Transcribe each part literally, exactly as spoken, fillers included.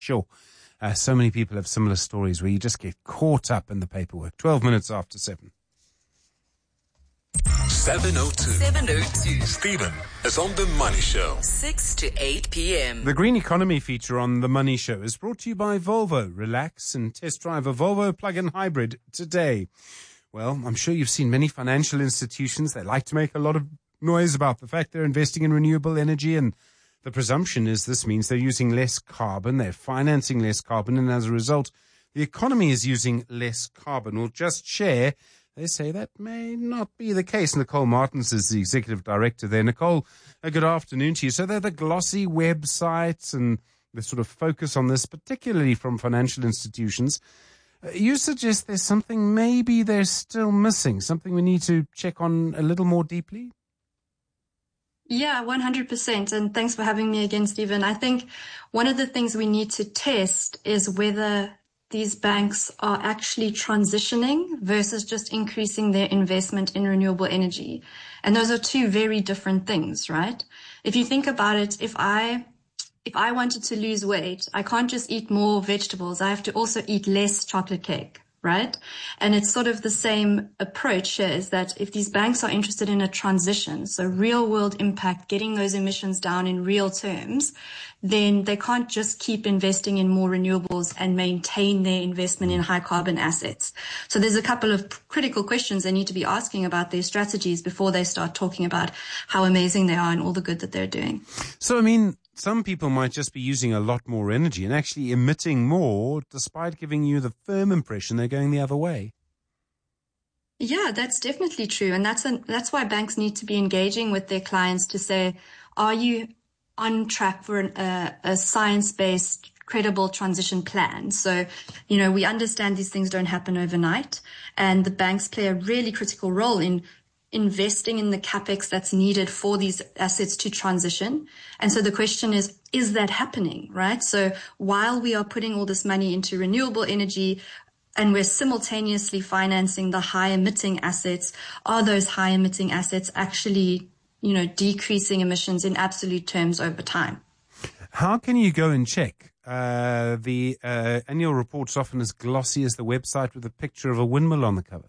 Sure. Uh, so many people have similar stories where you just get caught up in the paperwork. twelve minutes after seven. seven oh two. seven oh two. Stephen is on The Money Show. six to eight p.m. The Green Economy feature on The Money Show is brought to you by Volvo. Relax and test drive a Volvo plug-in hybrid today. Well, I'm sure you've seen many financial institutions. They like to make a lot of noise about the fact they're investing in renewable energy, and the presumption is this means they're using less carbon, they're financing less carbon, and as a result, the economy is using less carbon. We'll just share. They say that may not be the case. Nicole Martins is the executive director there. Nicole, a good afternoon to you. So they're the glossy websites and the sort of focus on this, particularly from financial institutions. Uh, you suggest there's something maybe they're still missing, something we need to check on a little more deeply? Yeah, one hundred percent. And thanks for having me again, Stephen. I think one of the things we need to test is whether these banks are actually transitioning versus just increasing their investment in renewable energy. And those are two very different things, right? If you think about it, if I if I wanted to lose weight, I can't just eat more vegetables. I have to also eat less chocolate cake, right? And it's sort of the same approach here, is that if these banks are interested in a transition, so real world impact, getting those emissions down in real terms, then they can't just keep investing in more renewables and maintain their investment in high carbon assets. So there's a couple of critical questions they need to be asking about their strategies before they start talking about how amazing they are and all the good that they're doing. So, I mean, some people might just be using a lot more energy and actually emitting more, despite giving you the firm impression they're going the other way. Yeah, that's definitely true. And that's, a, that's why banks need to be engaging with their clients to say, are you on track for an, uh, a science-based, credible transition plan? So, you know, we understand these things don't happen overnight, and the banks play a really critical role in investing in the capex that's needed for these assets to transition. And so the question is, is that happening, right? So while we are putting all this money into renewable energy and we're simultaneously financing the high emitting assets, are those high emitting assets actually, you know, decreasing emissions in absolute terms over time? How can you go and check? Uh, the uh, annual report's often as glossy as the website with a picture of a windmill on the cover.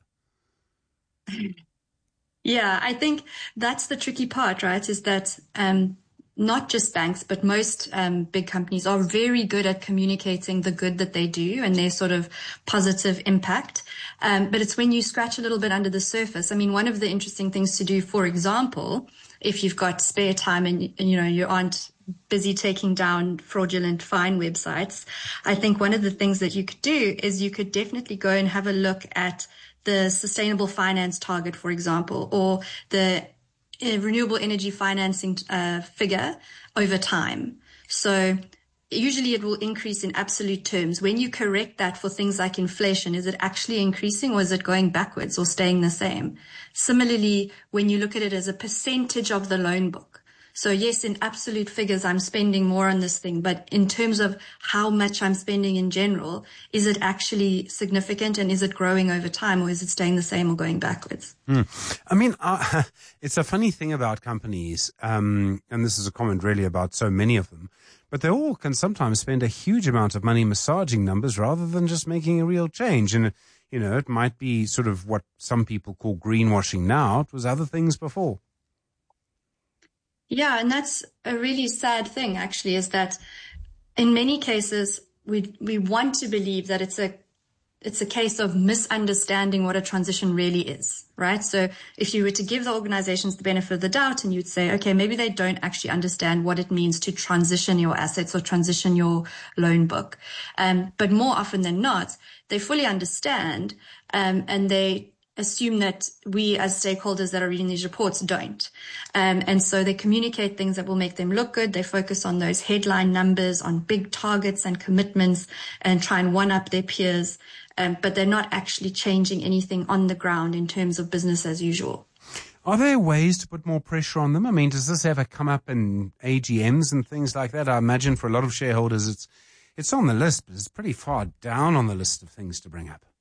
Yeah, I think that's the tricky part, right? Is that um, not just banks, but most um, big companies are very good at communicating the good that they do and their sort of positive impact. Um, but it's when you scratch a little bit under the surface. I mean, one of the interesting things to do, for example, if you've got spare time and, and you know, you aren't busy taking down fraudulent fine websites, I think one of the things that you could do is you could definitely go and have a look at the sustainable finance target, for example, or the uh, renewable energy financing uh, figure over time. So usually it will increase in absolute terms. When you correct that for things like inflation, is it actually increasing or is it going backwards or staying the same? Similarly, when you look at it as a percentage of the loan book. So yes, in absolute figures, I'm spending more on this thing, but in terms of how much I'm spending in general, is it actually significant and is it growing over time or is it staying the same or going backwards? Hmm. I mean, uh, it's a funny thing about companies, um, and this is a comment really about so many of them, but they all can sometimes spend a huge amount of money massaging numbers rather than just making a real change. And, you know, it might be sort of what some people call greenwashing now. It was other things before. Yeah, and that's a really sad thing, actually, is that in many cases we we want to believe that it's a it's a case of misunderstanding what a transition really is, right? So if you were to give the organizations the benefit of the doubt and you'd say, okay, maybe they don't actually understand what it means to transition your assets or transition your loan book. Um, but more often than not, they fully understand um, and they assume that we as stakeholders that are reading these reports don't. Um, and so they communicate things that will make them look good. They focus on those headline numbers, on big targets and commitments and try and one-up their peers. Um, but they're not actually changing anything on the ground in terms of business as usual. Are there ways to put more pressure on them? I mean, does this ever come up in A G Ms and things like that? I imagine for a lot of shareholders it's it's on the list, but it's pretty far down on the list of things to bring up.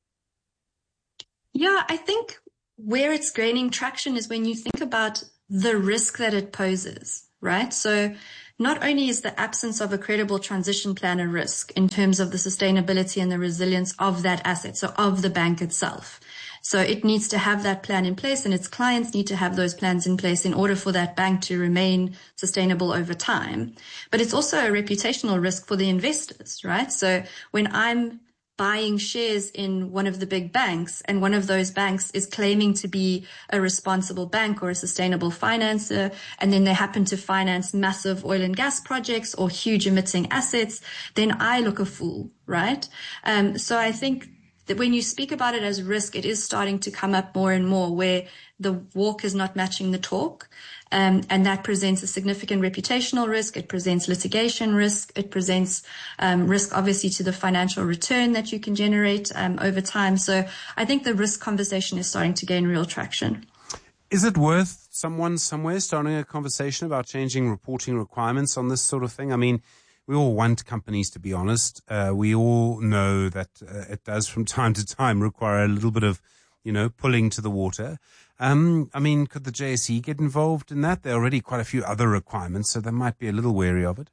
Yeah, I think where it's gaining traction is when you think about the risk that it poses, right? So not only is the absence of a credible transition plan a risk in terms of the sustainability and the resilience of that asset, so of the bank itself. So it needs to have that plan in place, and its clients need to have those plans in place in order for that bank to remain sustainable over time. But it's also a reputational risk for the investors, right? So when I'm buying shares in one of the big banks, and one of those banks is claiming to be a responsible bank or a sustainable financer, and then they happen to finance massive oil and gas projects or huge emitting assets, then I look a fool, right? Um, so I think that when you speak about it as risk, it is starting to come up more and more where the walk is not matching the talk. Um, and that presents a significant reputational risk. It presents litigation risk. It presents um, risk, obviously, to the financial return that you can generate um, over time. So I think the risk conversation is starting to gain real traction. Is it worth someone somewhere starting a conversation about changing reporting requirements on this sort of thing? I mean, we all want companies to be honest. Uh, we all know that uh, it does from time to time require a little bit of, you know, pulling to the water. Um, I mean, could the J S E get involved in that? There are already quite a few other requirements, so they might be a little wary of it.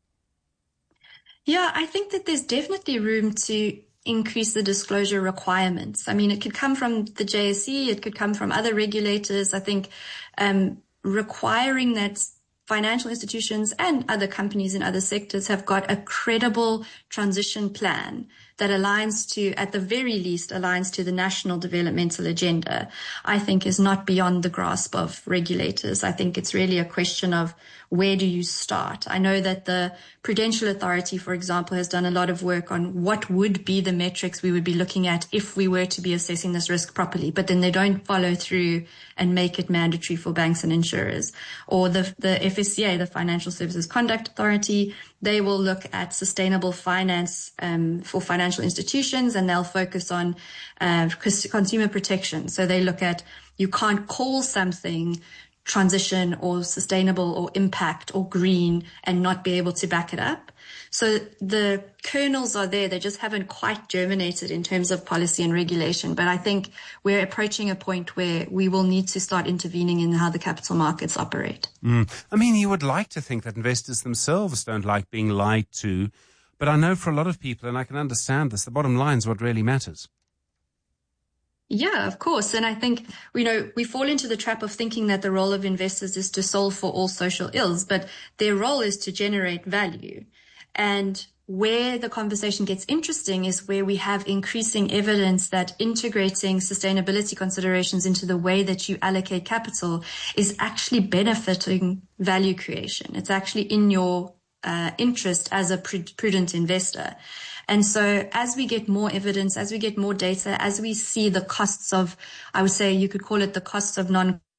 Yeah, I think that there's definitely room to increase the disclosure requirements. I mean, it could come from the J S E, it could come from other regulators. I think um, requiring that financial institutions and other companies in other sectors have got a credible transition plan that aligns to, at the very least, aligns to the national developmental agenda, I think is not beyond the grasp of regulators. I think it's really a question of where do you start? I know that the Prudential Authority, for example, has done a lot of work on what would be the metrics we would be looking at if we were to be assessing this risk properly, but then they don't follow through and make it mandatory for banks and insurers. Or the, the F S C A, the Financial Services Conduct Authority, they will look at sustainable finance um, for financial institutions, and they'll focus on uh, consumer protection. So they look at, you can't call something transition or sustainable or impact or green and not be able to back it up. So the kernels are there. They just haven't quite germinated in terms of policy and regulation. But I think we're approaching a point where we will need to start intervening in how the capital markets operate. Mm. I mean, you would like to think that investors themselves don't like being lied to. But I know for a lot of people, and I can understand this, the bottom line is what really matters. Yeah, of course. And I think, you know, we fall into the trap of thinking that the role of investors is to solve for all social ills, but their role is to generate value. And where the conversation gets interesting is where we have increasing evidence that integrating sustainability considerations into the way that you allocate capital is actually benefiting value creation. It's actually in your uh, interest as a prudent investor. And so as we get more evidence, as we get more data, as we see the costs of, I would say you could call it the costs of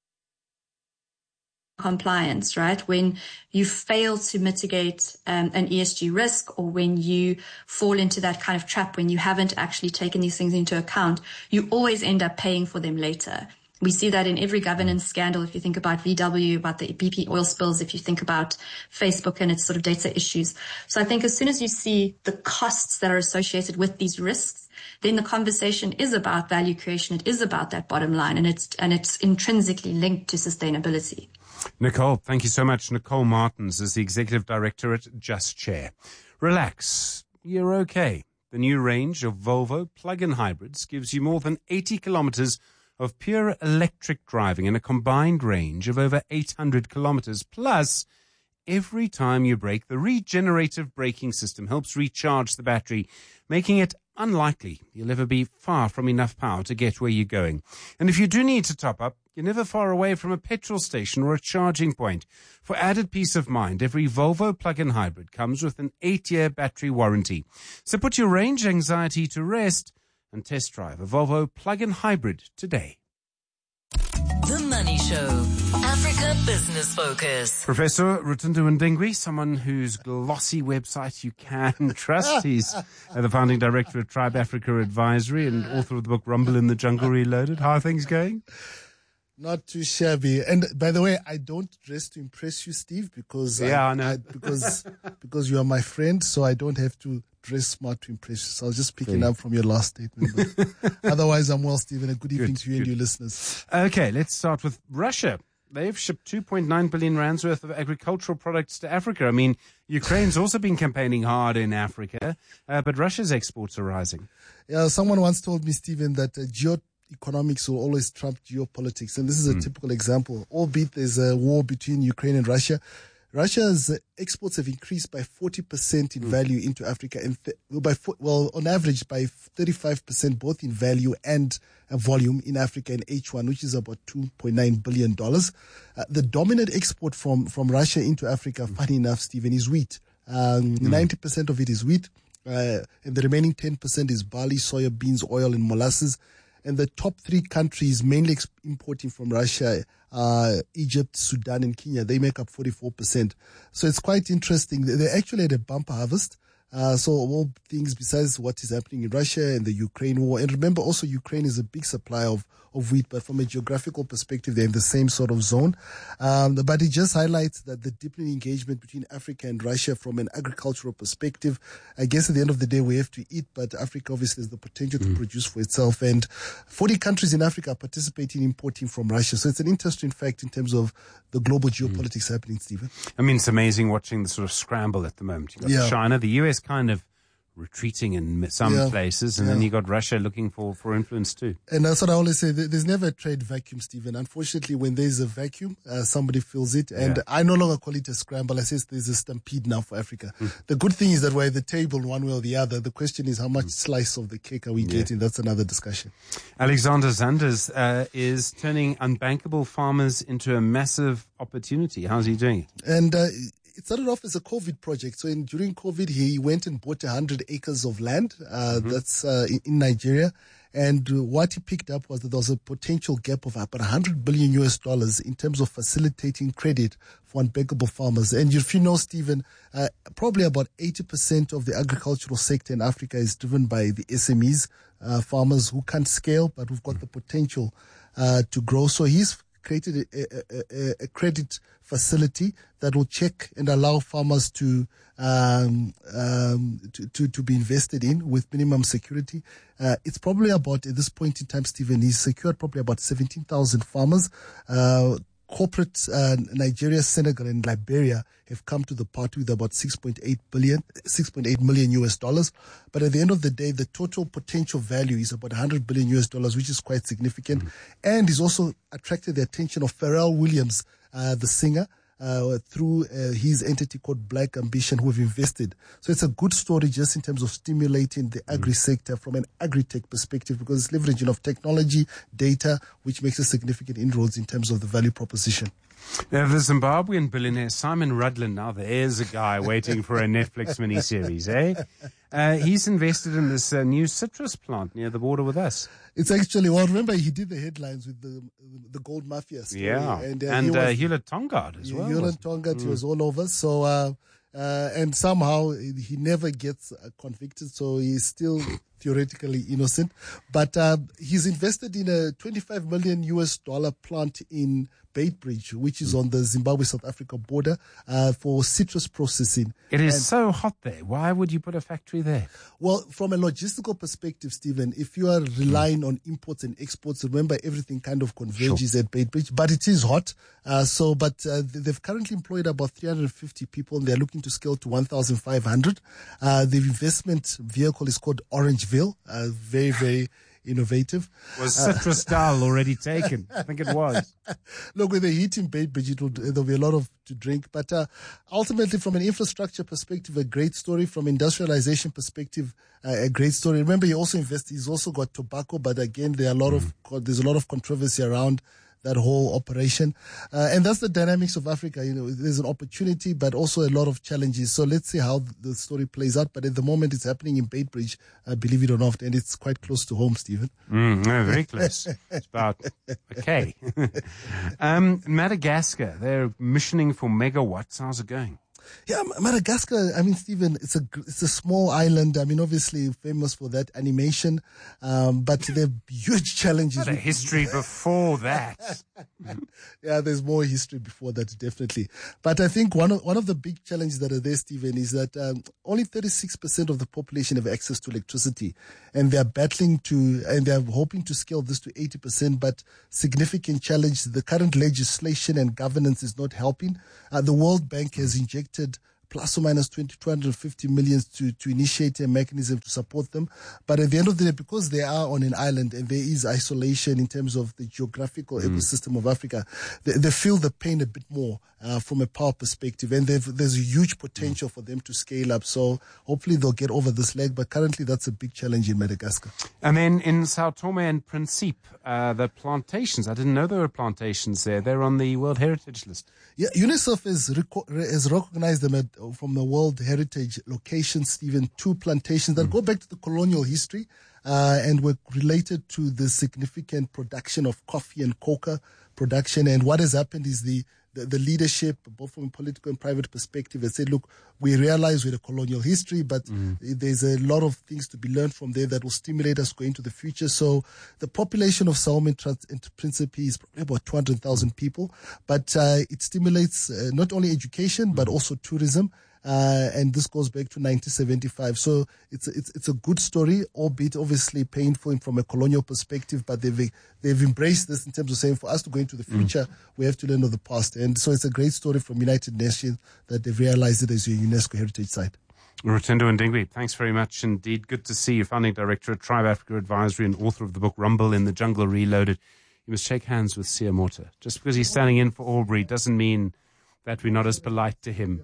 non-compliance, right? When you fail to mitigate um, an E S G risk, or when you fall into that kind of trap, when you haven't actually taken these things into account, you always end up paying for them later. We see that in every governance scandal. If you think about V W, about the B P oil spills, if you think about Facebook and its sort of data issues. So I think as soon as you see the costs that are associated with these risks, then the conversation is about value creation. It is about that bottom line, and it's, and it's intrinsically linked to sustainability. Nicole, thank you so much. Nicole Martins is the Executive Director at Just Share. Relax. You're okay. The new range of Volvo plug-in hybrids gives you more than eighty kilometers of pure electric driving in a combined range of over eight hundred kilometers. Plus, every time you brake, the regenerative braking system helps recharge the battery, making it unlikely you'll ever be far from enough power to get where you're going. And if you do need to top up, you're never far away from a petrol station or a charging point. For added peace of mind, every Volvo plug-in hybrid comes with an eight-year battery warranty. So put your range anxiety to rest and test drive a Volvo plug-in hybrid today. The Money Show, Africa Business Focus. Professor Rutendo Ndingwi, someone whose glossy website you can trust. He's uh, the founding director of Tribe Africa Advisory and author of the book Rumble in the Jungle Reloaded. How are things going? Not too shabby. And by the way, I don't dress to impress you, Steve, because yeah, I, I know. I, because because you are my friend, so I don't have to dress smart to impress you. So I was just picking yeah. up from your last statement. But otherwise, I'm well, Steve, and a good evening Good, to you good. and your listeners. Okay, let's start with Russia. they've shipped two point nine billion rands worth of agricultural products to Africa. I mean, Ukraine's also been campaigning hard in Africa, uh, but Russia's exports are rising. Yeah, someone once told me, Stephen, that uh, geoeconomics will always trump geopolitics. And this is a mm. typical example. Albeit there's a war between Ukraine and Russia, Russia's exports have increased by forty percent in mm. value into Africa, and th- by well, on average by thirty-five percent both in value and uh, volume in Africa in H one, which is about two point nine billion dollars. Uh, the dominant export from, from Russia into Africa, mm. funny enough, Stephen, is wheat. Um, mm. ninety percent of it is wheat, uh, and the remaining ten percent is barley, soya beans, oil, and molasses. And the top three countries mainly ex- importing from Russia are Egypt, Sudan, and Kenya. They make up forty-four percent. So it's quite interesting. They actually had a bumper harvest. Uh, so all things besides what is happening in Russia and the Ukraine war. And remember also Ukraine is a big supplier of, of wheat, but from a geographical perspective, they're in the same sort of zone. Um, but it just highlights that the deepening engagement between Africa and Russia from an agricultural perspective. I guess at the end of the day, we have to eat, but Africa obviously has the potential to mm. produce for itself. And forty countries in Africa are participating in importing from Russia. So it's an interesting fact in terms of the global geopolitics mm. happening, Stephen. I mean, it's amazing watching the sort of scramble at the moment. You've got yeah. China, the U S kind of retreating in some yeah, places, and yeah. then you got Russia looking for, for influence too. And that's what I always say. There's never a trade vacuum, Stephen. Unfortunately, when there's a vacuum, uh, somebody fills it. And yeah. I no longer call it a scramble. I say there's a stampede now for Africa. Mm. The good thing is that we're at the table one way or the other. The question is how much mm. slice of the cake are we yeah. getting? That's another discussion. Alexander Zanders uh, is turning unbankable farmers into a massive opportunity. How's he doing it? And uh, it started off as a COVID project. So in, during COVID, he went and bought one hundred acres of land. Uh, mm-hmm. That's uh, in, in Nigeria. And uh, what he picked up was that there was a potential gap of about one hundred billion U S dollars in terms of facilitating credit for unbankable farmers. And if you know, Stephen, uh, probably about eighty percent of the agricultural sector in Africa is driven by the S M Es, uh, farmers who can't scale, but who've got the potential uh, to grow. So he's created a, a, a, a credit facility that will check and allow farmers to um, um, to, to, to be invested in with minimum security. Uh, it's probably about, at this point in time, Stephen, he's secured probably about seventeen thousand farmers. Uh, corporate uh, Nigeria, Senegal, and Liberia have come to the party with about six point eight billion, six point eight million U S dollars. But at the end of the day, the total potential value is about one hundred billion U S dollars, which is quite significant. Mm-hmm. And he's also attracted the attention of Pharrell Williams, uh, the singer, Uh, through uh, his entity called Black Ambition, who have invested. So it's a good story just in terms of stimulating the agri sector from an agri-tech perspective, because it's leveraging of technology, data, which makes a significant inroads in terms of the value proposition. Now, the Zimbabwean billionaire Simon Rudlin, now there's a guy waiting for a Netflix miniseries, eh? Uh, he's invested in this uh, new citrus plant near the border with us. It's actually, well, remember he did the headlines with the the gold mafia story. Yeah, and, uh, and he uh, was, Hewlett Tongard as well. Hewlett Tongard, mm. he was all over. So, uh, uh, and somehow he never gets uh, convicted, so he's still theoretically innocent. But uh, he's invested in a twenty-five million U S dollar plant in Beitbridge, which is on the Zimbabwe-South Africa border, uh, for citrus processing. It is and, so hot there. Why would you put a factory there? Well, from a logistical perspective, Stephen, if you are relying mm. on imports and exports, remember everything kind of converges sure. at Beitbridge, but it is hot. Uh, so, but uh, they've currently employed about three hundred fifty people, and they're looking to scale to one thousand five hundred. Uh, the investment vehicle is called Orangeville. Uh, very, very innovative. Was Citrus Dal already taken? I think it was. Look, with the heat in Beitbridge, it will, there'll be a lot of to drink. But uh, ultimately, from an infrastructure perspective, a great story. From industrialization perspective, uh, a great story. Remember, he also invested. He's also got tobacco, but again, there are a lot mm. of there's a lot of controversy around that whole operation. Uh, and that's the dynamics of Africa. You know, there's an opportunity, but also a lot of challenges. So let's see how the story plays out. But at the moment, it's happening in Beitbridge, uh, believe it or not, and it's quite close to home, Stephen. Mm, no, very close. It's about, okay. um, Madagascar, they're missioning for megawatts. How's it going? Yeah, Madagascar, I mean, Stephen, it's a, it's a small island. I mean, obviously famous for that animation, um, but there are huge challenges. What a history before that. Yeah, there's more history before that, definitely. But I think one of, one of the big challenges that are there, Stephen, is that um, only thirty-six percent of the population have access to electricity, and they're battling to, and they're hoping to scale this to eighty percent, but significant challenge. The current legislation and governance is not helping. Uh, the World Bank has injected plus or minus two hundred fifty million to, to initiate a mechanism to support them. But at the end of the day, because they are on an island and there is isolation in terms of the geographical mm. ecosystem of Africa, they, they feel the pain a bit more uh, from a power perspective. And there's a huge potential mm. for them to scale up. So hopefully they'll get over this leg. But currently that's a big challenge in Madagascar. And then in Sao Tome and Principe, uh, the plantations, I didn't know there were plantations there. They're on the World Heritage List. Yeah, UNICEF has, reco- has recognized them at, from the World Heritage locations, Stephen, two plantations that mm. go back to the colonial history uh, and were related to the significant production of coffee and coca production. And what has happened is the, the, the leadership, both from a political and private perspective, has said, look, we realize we're a colonial history, but mm. there's a lot of things to be learned from there that will stimulate us going into the future. So the population of Sao Tome and Principe is probably about two hundred thousand people, but uh, it stimulates uh, not only education, but also tourism. Uh, and this goes back to nineteen seventy-five. So it's, it's, it's a good story, albeit obviously painful from a colonial perspective, but they've, they've embraced this in terms of saying for us to go into the future, mm. we have to learn of the past. And so it's a great story from United Nations that they've realized it as a UNESCO heritage site. Rotendo Ndingwi, thanks very much indeed. Good to see you, founding director at Tribe Africa Advisory and author of the book Rumble in the Jungle Reloaded. You must shake hands with Sia Morta. Just because he's standing in for Aubrey doesn't mean that we're not as polite to him.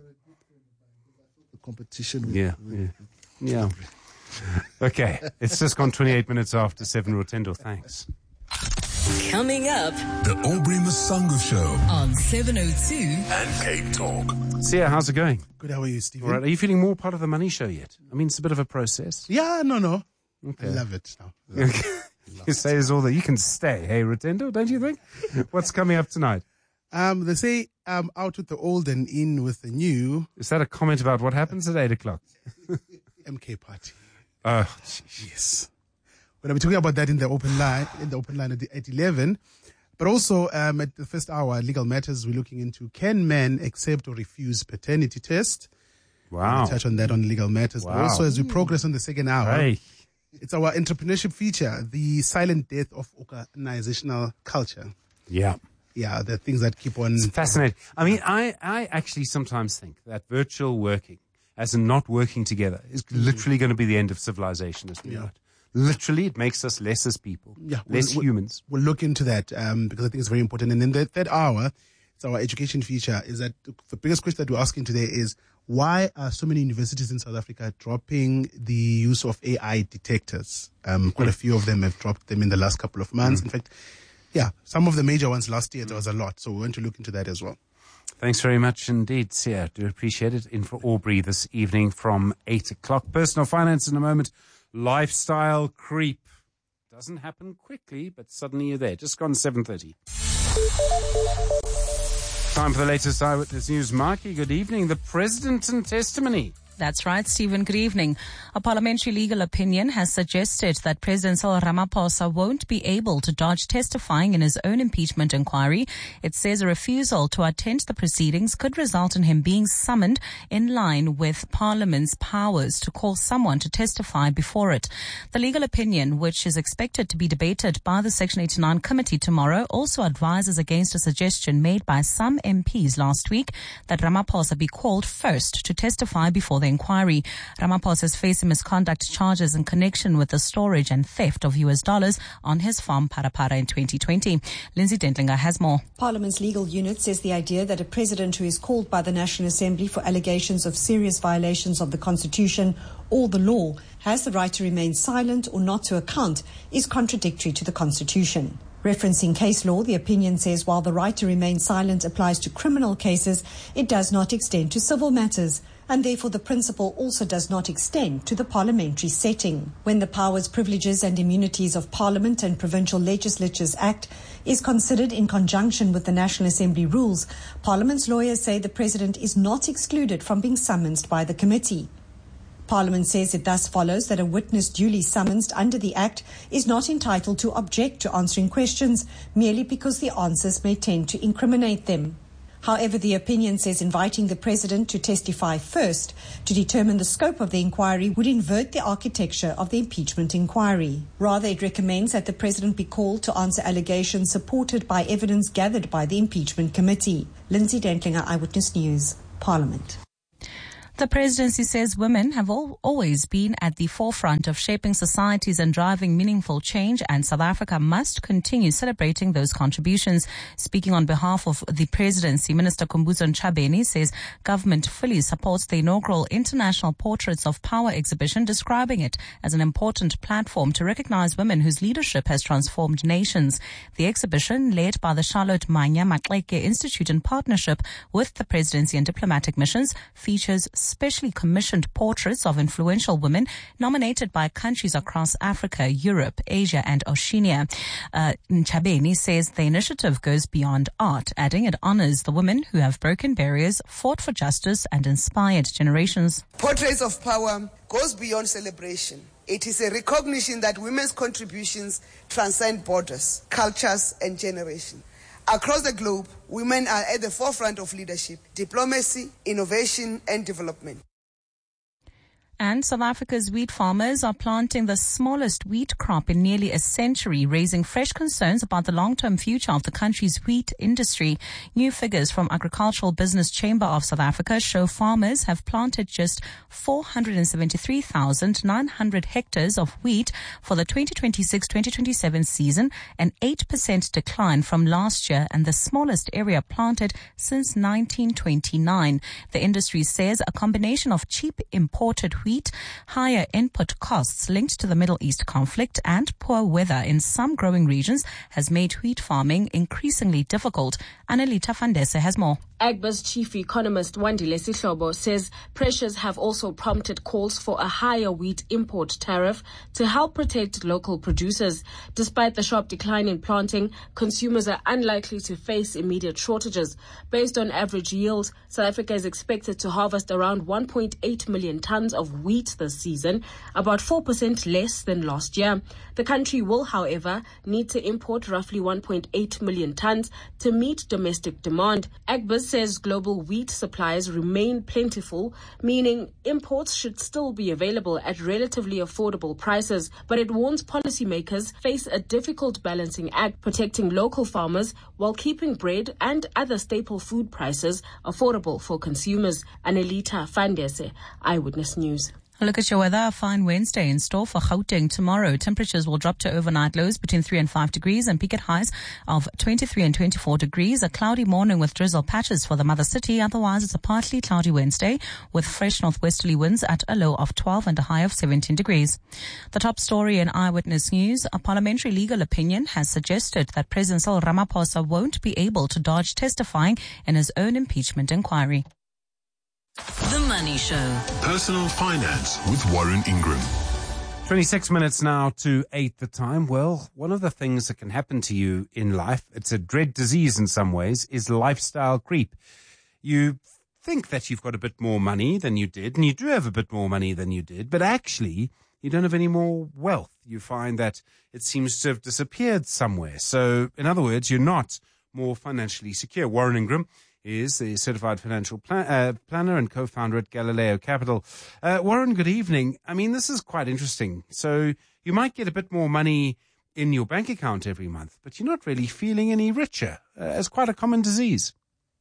Competition with, yeah, with, yeah, yeah. Okay, it's just gone twenty-eight minutes after seven. Rotendo, thanks. Coming up, the Aubrey Masango Show on seven oh two and Cape Talk. Sia, how's it going? Good, how are you, Stephen? All right, are you feeling more part of the Money Show yet? I mean, it's a bit of a process. Yeah, no, no. Okay. I love it now. Love okay. it. Love you say there's all that you can stay. Hey, Rotendo, don't you think? What's coming up tonight? Um, they say um, out with the old and in with the new. Is that a comment about what happens at eight o'clock? M K party. Oh, yes. We're going to be talking about that in the open line, in the open line at, the, at eleven. But also um, at the first hour, Legal Matters, we're looking into can men accept or refuse paternity test? Wow. We'll touch on that on Legal Matters. Wow. But also as we progress on the second hour, hey. It's our entrepreneurship feature, the silent death of organizational culture. Yeah. Yeah, the things that keep on... It's fascinating. I mean, I, I actually sometimes think that virtual working, as in not working together, is literally going to be the end of civilization as we know it. Literally, it makes us less as people, yeah, less we'll, humans. We'll look into that um, because I think it's very important. And in the third hour, it's our education feature, is that the biggest question that we're asking today is why are so many universities in South Africa dropping the use of A I detectors? Um, quite a few of them have dropped them in the last couple of months. Mm. In fact, yeah, some of the major ones last year, there was a lot. So we're going to look into that as well. Thanks very much indeed, Sia. Do appreciate it. In for Aubrey this evening from eight o'clock. Personal finance in a moment. Lifestyle creep. Doesn't happen quickly, but suddenly you're there. Just gone seven thirty. Time for the latest Eyewitness News. Marky, good evening. The President in testimony. That's right, Stephen. Good evening. A parliamentary legal opinion has suggested that President Cyril Ramaphosa won't be able to dodge testifying in his own impeachment inquiry. It says a refusal to attend the proceedings could result in him being summoned in line with Parliament's powers to call someone to testify before it. The legal opinion, which is expected to be debated by the Section eighty-nine committee tomorrow, also advises against a suggestion made by some M Ps last week that Ramaphosa be called first to testify before the inquiry. Ramaphosa is facing misconduct charges in connection with the storage and theft of U S dollars on his farm Parapara in twenty twenty. Lindsay Dentlinger has more. Parliament's legal unit says the idea that a president who is called by the National Assembly for allegations of serious violations of the Constitution or the law has the right to remain silent or not to account is contradictory to the Constitution. Referencing case law, the opinion says while the right to remain silent applies to criminal cases, it does not extend to civil matters. and therefore the principle also does not extend to the parliamentary setting. When the Powers, Privileges and Immunities of Parliament and Provincial Legislatures Act is considered in conjunction with the National Assembly rules, Parliament's lawyers say the President is not excluded from being summoned by the committee. Parliament says it thus follows that a witness duly summoned under the Act is not entitled to object to answering questions merely because the answers may tend to incriminate them. However, the opinion says inviting the President to testify first to determine the scope of the inquiry would invert the architecture of the impeachment inquiry. Rather, it recommends that the President be called to answer allegations supported by evidence gathered by the impeachment committee. Lindsay Dentlinger, Eyewitness News, Parliament. The presidency says women have al- always been at the forefront of shaping societies and driving meaningful change, and South Africa must continue celebrating those contributions. Speaking on behalf of the presidency, Minister Khumbudzo Ntshabeni says government fully supports the inaugural International Portraits of Power exhibition, describing it as an important platform to recognize women whose leadership has transformed nations. The exhibition, led by the Charlotte Manya Maxeke Institute in partnership with the presidency and diplomatic missions, features specially commissioned portraits of influential women nominated by countries across Africa, Europe, Asia and Oceania. Uh, Ntshabeni says the initiative goes beyond art, adding it honors the women who have broken barriers, fought for justice and inspired generations. Portraits of Power goes beyond celebration. It is a recognition that women's contributions transcend borders, cultures and generations. Across the globe, women are at the forefront of leadership, diplomacy, innovation and development. And South Africa's wheat farmers are planting the smallest wheat crop in nearly a century, raising fresh concerns about the long-term future of the country's wheat industry. New figures from Agricultural Business Chamber of South Africa show farmers have planted just four hundred seventy-three thousand nine hundred hectares of wheat for the twenty twenty-six twenty twenty-seven season, an eight percent decline from last year and the smallest area planted since nineteen twenty-nine. The industry says a combination of cheap imported wheat, Wheat, higher input costs linked to the Middle East conflict and poor weather in some growing regions has made wheat farming increasingly difficult. Annalita Fandese has more. Agba's chief economist Wandile Sihlobo says pressures have also prompted calls for a higher wheat import tariff to help protect local producers. Despite the sharp decline in planting, consumers are unlikely to face immediate shortages. Based on average yield, South Africa is expected to harvest around one point eight million tons of wheat this season, about four percent less than last year. The country will, however, need to import roughly one point eight million tons to meet domestic demand. Agba says global wheat supplies remain plentiful, meaning imports should still be available at relatively affordable prices. But it warns policymakers face a difficult balancing act, protecting local farmers while keeping bread and other staple food prices affordable for consumers. Annalita Fandese, Eyewitness News. A look at your weather. A fine Wednesday in store for Gauteng tomorrow. Temperatures will drop to overnight lows between three and five degrees and peak at highs of twenty-three and twenty-four degrees. A cloudy morning with drizzle patches for the mother city. Otherwise, it's a partly cloudy Wednesday with fresh northwesterly winds at a low of twelve and a high of seventeen degrees. The top story in Eyewitness News. A parliamentary legal opinion has suggested that President Cyril Ramaphosa won't be able to dodge testifying in his own impeachment inquiry. The Money Show. Personal Finance with Warren Ingram. twenty-six minutes now to eight the time. Well, one of the things that can happen to you in life, it's a dread disease in some ways, is lifestyle creep. You think that you've got a bit more money than you did, and you do have a bit more money than you did, but actually you don't have any more wealth. You find that it seems to have disappeared somewhere. So, in other words, you're not more financially secure. Warren Ingram is the certified financial plan, uh, planner and co-founder at Galileo Capital. Uh, Warren, good evening. I mean, this is quite interesting. So you might get a bit more money in your bank account every month, but you're not really feeling any richer. Uh, it's quite a common disease.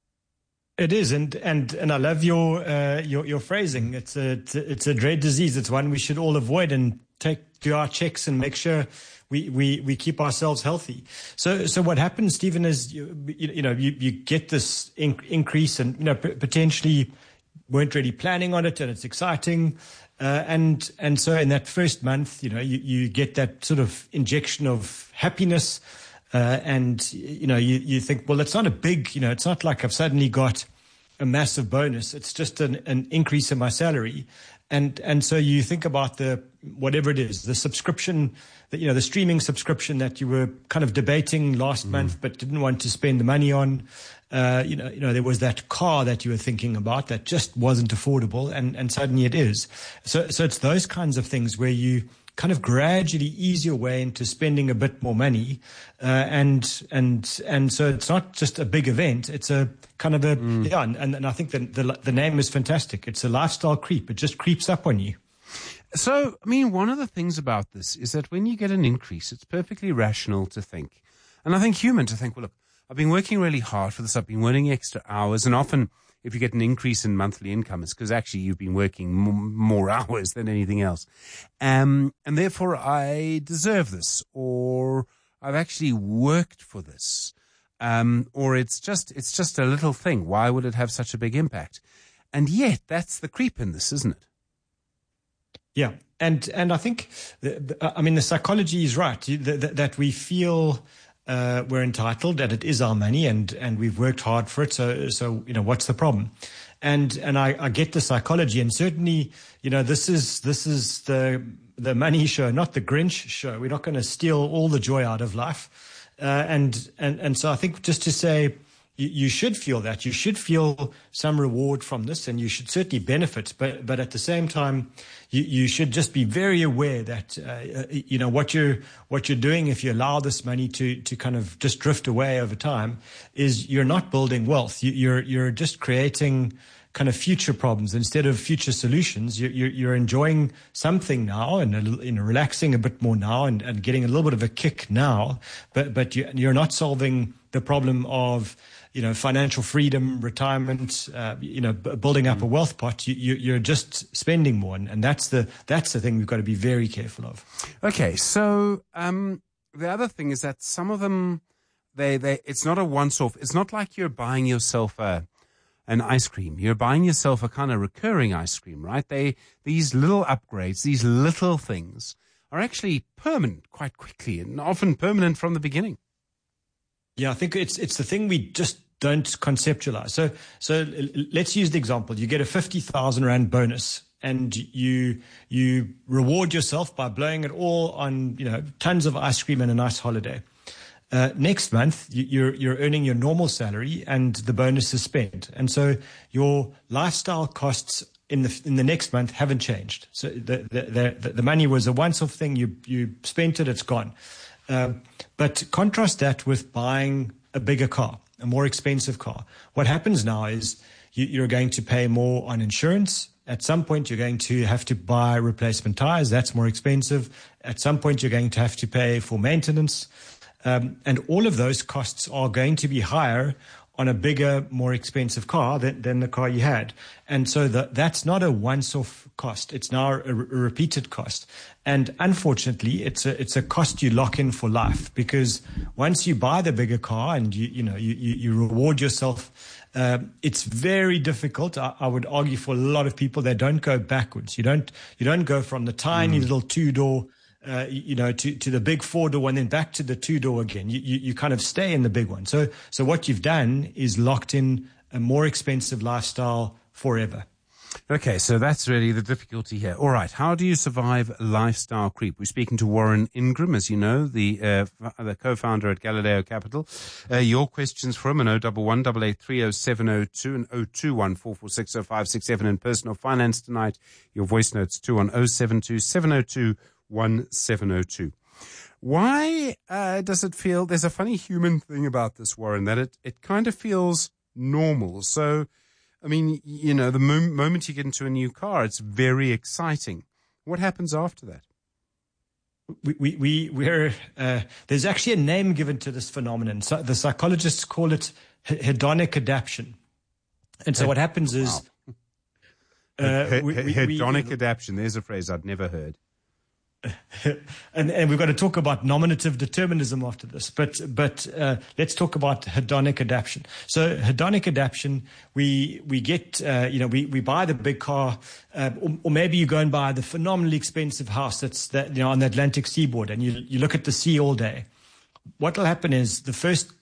It is, and and and I love your uh, your your phrasing. It's a it's a, it's a dread disease. It's one we should all avoid and take do our checks and make sure we, we, we keep ourselves healthy. So so what happens, Stephen, is you, you know you, you get this in, increase and you know p- potentially weren't really planning on it, and it's exciting, uh, and and so in that first month, you know you, you get that sort of injection of happiness, uh, and you know you, you think, well, it's not a big, you know it's not like I've suddenly got a massive bonus. It's just an, an increase in my salary. And, and so you think about the, whatever it is, the subscription, the, you know, the streaming subscription that you were kind of debating last mm. month, but didn't want to spend the money on. Uh, you know, you know, there was that car that you were thinking about that just wasn't affordable, and, and suddenly it is. So, so it's those kinds of things where you kind of gradually ease your way into spending a bit more money, uh, and and and so it's not just a big event; it's a kind of a mm. yeah. And, and I think that the the name is fantastic. It's a lifestyle creep. It just creeps up on you. So, I mean, one of the things about this is that when you get an increase, it's perfectly rational to think, and I think human to think, well, look, I've been working really hard for this. I've been working extra hours, and often if you get an increase in monthly income, it's because actually you've been working m- more hours than anything else. Um, and therefore I deserve this, or I've actually worked for this. Um, or it's just, it's just a little thing. Why would it have such a big impact? And yet that's the creep in this, isn't it? Yeah. And, and I think, the, the, I mean, the psychology is right, that, that we feel, Uh, we're entitled, that it is our money, and, and we've worked hard for it. So, so, you know, what's the problem? And, and I, I get the psychology, and certainly, you know, this is, this is the, the money show, not the Grinch show. We're not going to steal all the joy out of life. Uh, and, and, and so I think just to say, you, you should feel that, you should feel some reward from this, and you should certainly benefit. But, but at the same time, you, you should just be very aware that, uh, you know, what you're, what you're doing, if you allow this money to, to kind of just drift away over time, is you're not building wealth. You, you're, you're just creating kind of future problems instead of future solutions. You're, you're, you're enjoying something now, and, you know, relaxing a bit more now, and, and getting a little bit of a kick now, but, but you, you're not solving the problem of, you know, financial freedom, retirement, uh, you know, b- building up a wealth pot. You, you, you're just spending more, and, and that's the that's the thing we've got to be very careful of. Okay, so um, the other thing is that some of them, they they it's not a once-off. It's not like you're buying yourself a an ice cream. You're buying yourself a kind of recurring ice cream, right? They these little upgrades, these little things, are actually permanent quite quickly, and often permanent from the beginning. Yeah, I think it's it's the thing we just don't conceptualize. So so let's use the example. You get a fifty thousand rand bonus, and you you reward yourself by blowing it all on, you know, tons of ice cream and a nice holiday. Uh, next month, you, you're you're earning your normal salary, and the bonus is spent, and so your lifestyle costs in the in the next month haven't changed. So the the the, the money was a once-off thing. You you spent it, it's gone. Uh, but contrast that with buying a bigger car, a more expensive car. What happens now is you, you're going to pay more on insurance. At some point, you're going to have to buy replacement tires. That's more expensive. At some point, you're going to have to pay for maintenance. Um, and all of those costs are going to be higher on a bigger, more expensive car than, than the car you had. And so the, that's not a once-off cost. It's now a, a repeated cost. And unfortunately, it's a, it's a cost you lock in for life, because once you buy the bigger car and you, you know, you, you, you reward yourself, uh, it's very difficult. I, I would argue for a lot of people, they don't go backwards. You don't, you don't go from the tiny mm. little two-door Uh, you know, to, to the big four door and then back to the two door again. You, you, you kind of stay in the big one. So, so what you've done is locked in a more expensive lifestyle forever. Okay, so that's really the difficulty here. All right, how do you survive lifestyle creep? We're speaking to Warren Ingram, as you know, the uh, the co-founder at Galileo Capital. Uh, your questions from an oh one one, eight eight three oh seven oh two and oh two one, four four six oh five six seven in personal finance tonight. Your voice notes too on oh seven two, seven oh two one seven oh two. Why uh, does it feel, there's a funny human thing about this, Warren, that it, it kind of feels normal. So, I mean, you know, the mo- moment you get into a new car, it's very exciting. What happens after that? We, we, we, we're, uh, there's actually a name given to this phenomenon. So the psychologists call it hedonic adaptation. And so what happens is... Wow. Uh, he- we, we, hedonic we, adaptation, there's a phrase I'd never heard. and, and we've got to talk about nominative determinism after this, but but uh, let's talk about hedonic adaptation. So hedonic adaptation, we we get uh, you know we, we buy the big car, uh, or, or maybe you go and buy the phenomenally expensive house that's that you know on the Atlantic seaboard, and you you look at the sea all day. What will happen is the first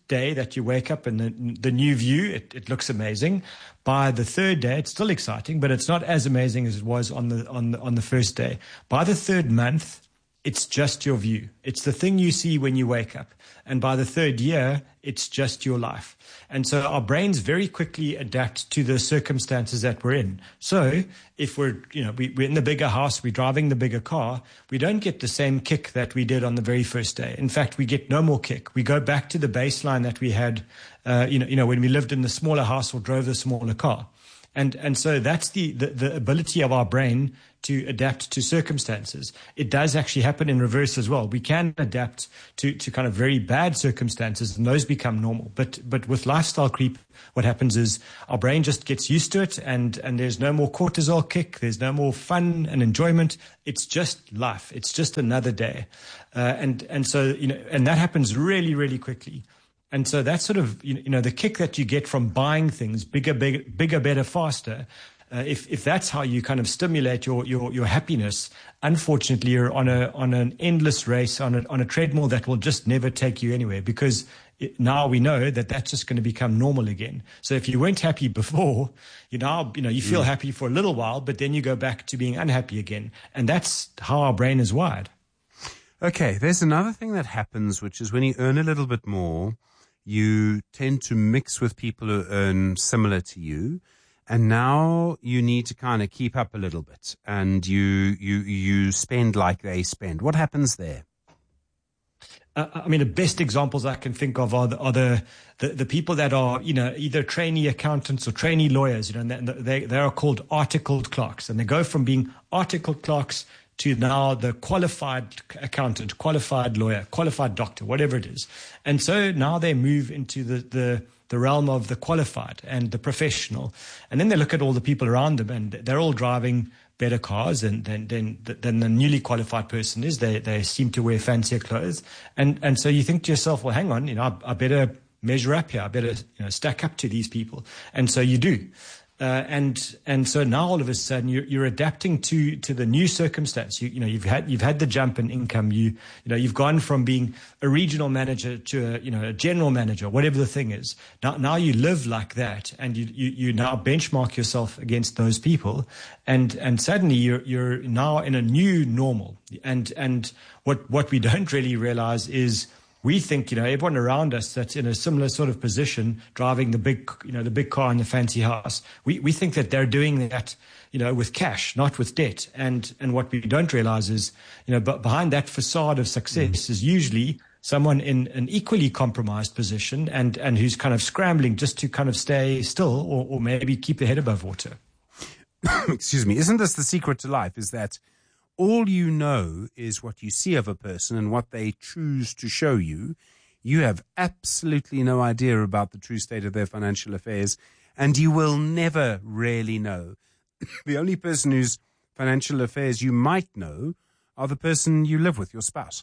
day that you wake up and the, the new view, it, it looks amazing. By the third day, it's still exciting, but it's not as amazing as it was on the on the, on the first day. By the third month, it's just your view. It's the thing you see when you wake up. And by the third year, it's just your life. And so our brains very quickly adapt to the circumstances that we're in. So if we're, you know, we, we're in the bigger house, we're driving the bigger car, we don't get the same kick that we did on the very first day. In fact, we get no more kick. We go back to the baseline that we had, uh, you know, you know, when we lived in the smaller house or drove the smaller car. And and so that's the, the, the ability of our brain to adapt to circumstances. It does actually happen in reverse as well. We can adapt to, to kind of very bad circumstances, and those become normal. But but with lifestyle creep, what happens is our brain just gets used to it, and, and there's no more cortisol kick. There's no more fun and enjoyment. It's just life. It's just another day. Uh, and, and so, you know, and that happens really, really quickly. And so that's sort of, you know, the kick that you get from buying things bigger, bigger, bigger, better, faster. Uh, if if that's how you kind of stimulate your your your happiness, unfortunately, you're on a on an endless race on a on a treadmill that will just never take you anywhere, because it, now we know that that's just going to become normal again. So if you weren't happy before, you now you know you feel mm. happy for a little while, but then you go back to being unhappy again, and that's how our brain is wired. Okay, there's another thing that happens, which is when you earn a little bit more, you tend to mix with people who earn similar to you, and now you need to kind of keep up a little bit, and you you you spend like they spend. What happens there? Uh, I mean, the best examples I can think of are the, are the, the, the people that are, you know, either trainee accountants or trainee lawyers, you know, and they, they are called articled clerks, and they go from being articled clerks to now the qualified accountant, qualified lawyer, qualified doctor, whatever it is. And so now they move into the, the, the realm of the qualified and the professional. And then they look at all the people around them, and they're all driving better cars than, than, than, than the newly qualified person is. They, they seem to wear fancier clothes. And, and so you think to yourself, well, hang on, you know, I, I better measure up here. I better, you know, stack up to these people. And so you do. Uh, and and so now all of a sudden you're, you're adapting to to the new circumstance. You you know you've had you've had the jump in income. You you know you've gone from being a regional manager to a, you know a general manager, whatever the thing is. Now now you live like that, and you you, you now benchmark yourself against those people, and and suddenly you're you're now in a new normal. And and what what we don't really realize is, we think, you know, everyone around us that's in a similar sort of position, driving the big, you know, the big car and the fancy house, we, we think that they're doing that, you know, with cash, not with debt. And and what we don't realize is, you know, but behind that facade of success mm. is usually someone in an equally compromised position and, and who's kind of scrambling just to kind of stay still, or, or maybe keep their head above water. Excuse me. Isn't this the secret to life, is that all you know is what you see of a person and what they choose to show you. You have absolutely no idea about the true state of their financial affairs, and you will never really know. The only person whose financial affairs you might know are the person you live with, your spouse.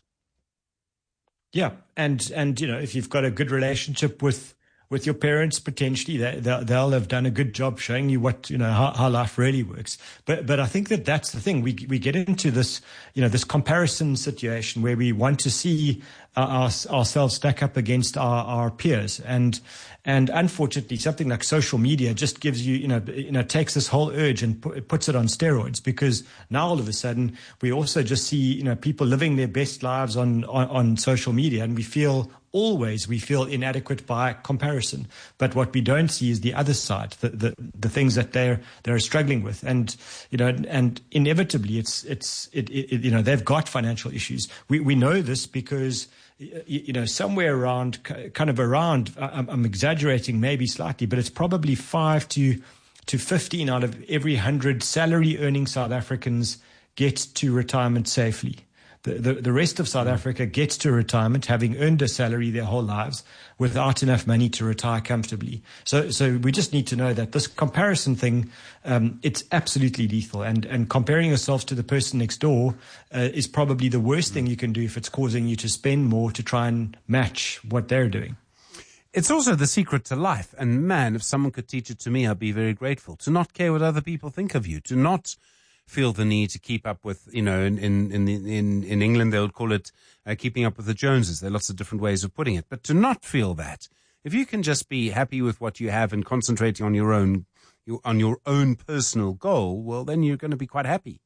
Yeah, and, and you know, if you've got a good relationship with with your parents, potentially they, they'll have done a good job showing you what, you know, how, how life really works. But, but I think that that's the thing. We, we get into this, you know, this comparison situation where we want to see our, ourselves stack up against our, our peers. And, and unfortunately, something like social media just gives you, you know, you know, takes this whole urge and put, puts it on steroids, because now all of a sudden we also just see, you know, people living their best lives on, on, on social media, and we feel always we feel inadequate by comparison. But what we don't see is the other side, the the, the things that they're they're struggling with, and you know, and inevitably it's it's it, it you know they've got financial issues. We we know this because, you know, somewhere around, kind of around, I'm, I'm exaggerating maybe slightly, but it's probably five to to fifteen out of every hundred salary earning South Africans get to retirement safely. The, the, the rest of South Africa gets to retirement having earned a salary their whole lives without enough money to retire comfortably. So so we just need to know that this comparison thing, um, it's absolutely lethal. And, and comparing yourself to the person next door uh, is probably the worst thing you can do if it's causing you to spend more to try and match what they're doing. It's also the secret to life. And man, if someone could teach it to me, I'd be very grateful. To not care what other people think of you. To not feel the need to keep up with, you know, in, in, in, in, in England, they would call it uh, keeping up with the Joneses. There are lots of different ways of putting it. But to not feel that, if you can just be happy with what you have and concentrating on your own, your, on your own personal goal, well, then you're going to be quite happy.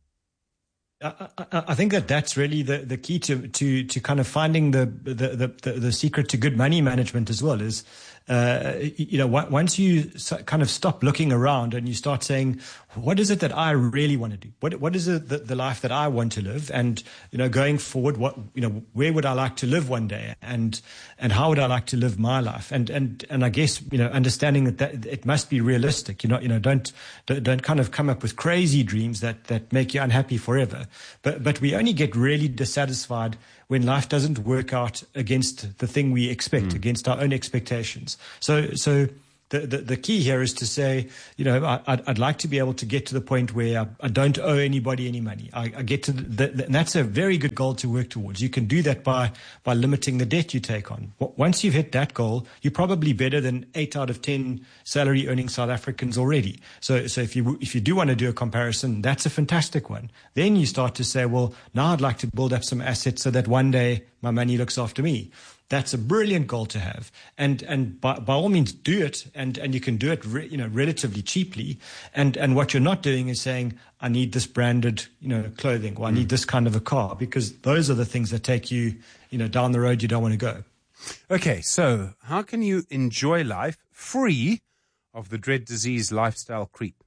I, I, I think that that's really the, the key to, to, to kind of finding the, the, the, the secret to good money management as well is, uh, you know, once you kind of stop looking around and you start saying, what is it that I really want to do? What, what is it the, the life that I want to live? And, you know, going forward, what, you know, where would I like to live one day? And, and how would I like to live my life? And, and, and I guess, you know, understanding that, that it must be realistic, you know, you know, don't, don't kind of come up with crazy dreams that, that make you unhappy forever. But, but we only get really dissatisfied when life doesn't work out against the thing we expect, mm. against our own expectations. So, so the, the, the key here is to say, you know, I, I'd, I'd like to be able to get to the point where I, I don't owe anybody any money. I, I get to the, the, and that's a very good goal to work towards. You can do that by, by limiting the debt you take on. Once you've hit that goal, you're probably better than eight out of ten salary earning South Africans already. So, so if you, if you do want to do a comparison, that's a fantastic one. Then you start to say, well, now I'd like to build up some assets so that one day my money looks after me. That's a brilliant goal to have, and and by, by all means do it, and, and you can do it re, you know relatively cheaply, and and what you're not doing is saying I need this branded you know clothing, or I need this kind of a car, because those are the things that take you you know down the road you don't want to go. Okay, so how can you enjoy life free of the dread disease lifestyle creep?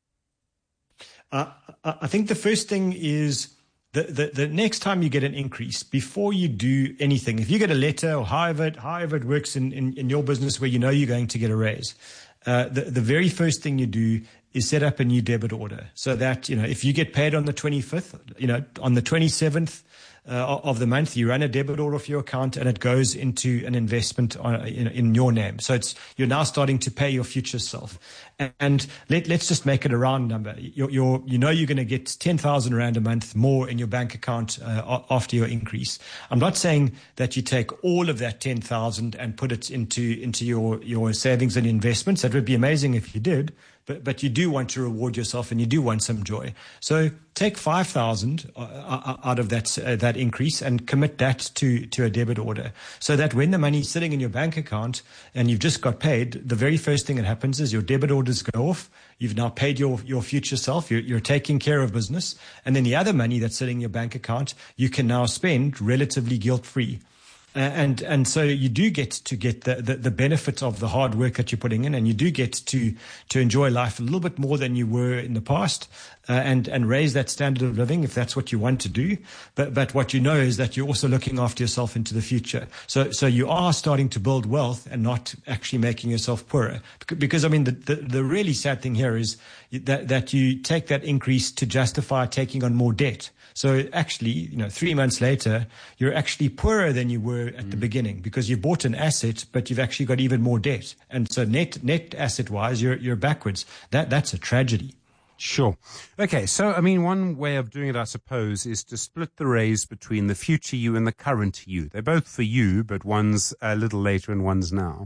Uh, I think the first thing is, The, the, the next time you get an increase, before you do anything, if you get a letter or however it, however it works in, in, in your business where you know you're going to get a raise, uh, the, the very first thing you do is set up a new debit order so that, you know, if you get paid on the twenty-fifth, you know, on the twenty-seventh uh, of the month, you run a debit order off your account and it goes into an investment on, in, in your name. So it's, you're now starting to pay your future self. And let, let's just make it a round number. You're, you're, you know you're going to get ten thousand rand a month more in your bank account uh, after your increase. I'm not saying that you take all of that ten thousand and put it into into your, your savings and investments. That would be amazing if you did. But, but you do want to reward yourself and you do want some joy. So take five thousand out of that, uh, that increase and commit that to, to a debit order so that when the money's sitting in your bank account and you've just got paid, the very first thing that happens is your debit orders go off. You've now paid your, your future self. You're, you're taking care of business. And then the other money that's sitting in your bank account, you can now spend relatively guilt-free. Uh, and and so you do get to get the, the, the benefit of the hard work that you're putting in, and you do get to to enjoy life a little bit more than you were in the past, uh, and and raise that standard of living if that's what you want to do. But but what you know is that you're also looking after yourself into the future. So so you are starting to build wealth and not actually making yourself poorer. Because I mean the the, the really sad thing here is that that you take that increase to justify taking on more debt. So actually, you know, three months later, you're actually poorer than you were at mm. the beginning because you bought an asset, but you've actually got even more debt. And so net net asset wise, you're you're backwards. That that's a tragedy. Sure. Okay. So, I mean, one way of doing it, I suppose, is to split the raise between the future you and the current you. They're both for you, but one's a little later and one's now.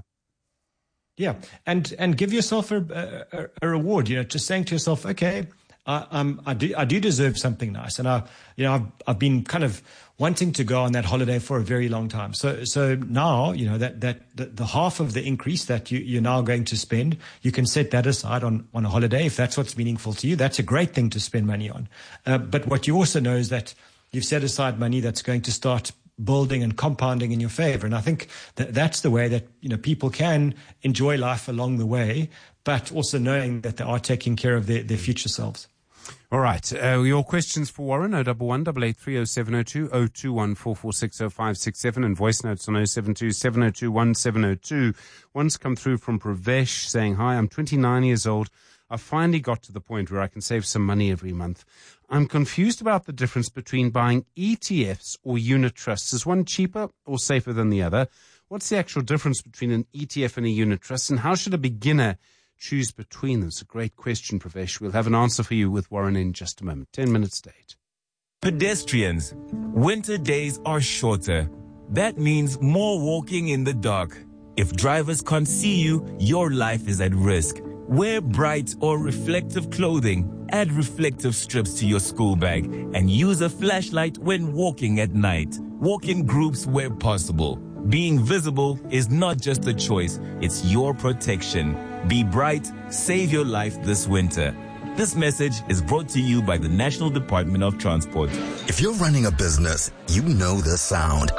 Yeah. And, and give yourself a, a, a reward, you know, just saying to yourself, okay, I, um, I do, I do deserve something nice. And I, you know, I've, I've been kind of wanting to go on that holiday for a very long time. So, so now, you know, that, that, the, the half of the increase that you, you're now going to spend, you can set that aside on, on a holiday. If that's what's meaningful to you, that's a great thing to spend money on. Uh, but what you also know is that you've set aside money that's going to start building and compounding in your favor. And I think that that's the way that, you know, people can enjoy life along the way, but also knowing that they are taking care of their, their future selves. All right. Uh, your questions for Warren, oh one one, eight eight three, oh seven oh two, oh two one, four four six, oh five six seven, and voice notes on oh seven two, seven oh two, one seven oh two. One's come through from Pravesh saying, hi, I'm twenty-nine years old. I finally got to the point where I can save some money every month. I'm confused about the difference between buying E T Fs or unit trusts. Is one cheaper or safer than the other? What's the actual difference between an E T F and a unit trust, and how should a beginner choose between them? It's a great question, Pravesh. We'll have an answer for you with Warren in just a moment. Ten minutes late. Pedestrians, winter days are shorter. That means more walking in the dark. If drivers can't see you, your life is at risk. Wear bright or reflective clothing Add reflective strips to your school bag and use a flashlight when walking at night. Walk in groups where possible. Being visible is not just a choice, it's your protection. Be bright, save your life this winter. This message is brought to you by the National Department of Transport. If you're running a business, you know this sound.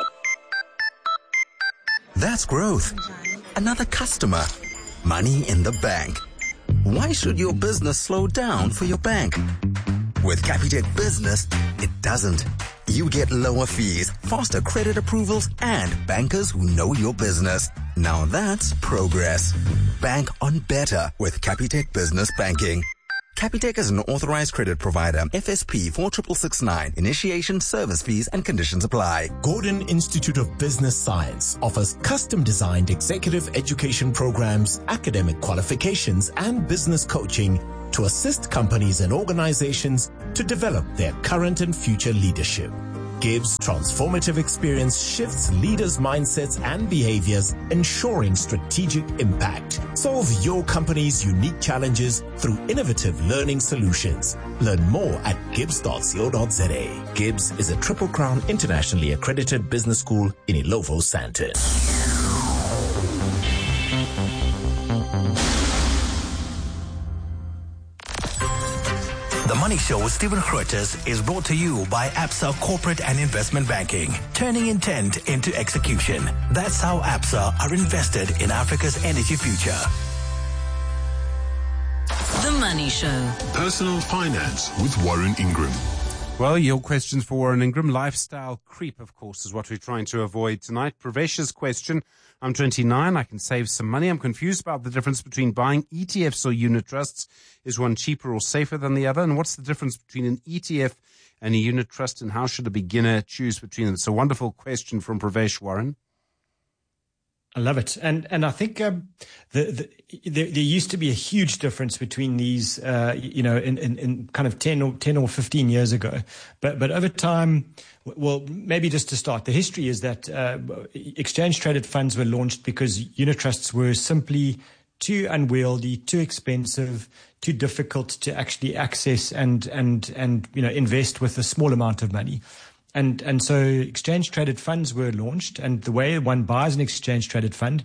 That's growth. Another customer. Money in the bank. Why should your business slow down for your bank? With Capitec Business, it doesn't. You get lower fees, faster credit approvals, and bankers who know your business. Now that's progress. Bank on better with Capitec Business Banking. Capitec is an authorized credit provider. F S P four six six nine. Initiation, service fees, and conditions apply. Gordon Institute of Business Science offers custom-designed executive education programs, academic qualifications, and business coaching to assist companies and organizations to develop their current and future leadership. Gibbs' transformative experience shifts leaders' mindsets and behaviors, ensuring strategic impact. Solve your company's unique challenges through innovative learning solutions. Learn more at gibbs dot co dot za. Gibbs is a Triple Crown internationally accredited business school in Ilovo, Sandton. The Money Show with Stephen Grootes is brought to you by Absa Corporate and Investment Banking, turning intent into execution. That's how Absa are invested in Africa's energy future. The Money Show. Personal Finance with Warren Ingram. Well, your questions for Warren Ingram. Lifestyle creep, of course, is what we're trying to avoid tonight. Pravesh's question. I'm twenty-nine. I can save some money. I'm confused about the difference between buying E T Fs or unit trusts. Is one cheaper or safer than the other? And what's the difference between an E T F and a unit trust? And how should a beginner choose between them? It's a wonderful question from Pravesh, Warren. I love it. And and I think um, the, the, there, there used to be a huge difference between these, uh, you know, in, in, in kind of ten or ten or fifteen years ago. But but over time, well, maybe just to start, the history is that uh, exchange traded funds were launched because unit trusts were simply too unwieldy, too expensive, too difficult to actually access and and and you know invest with a small amount of money. And and so exchange-traded funds were launched, and the way one buys an exchange-traded fund,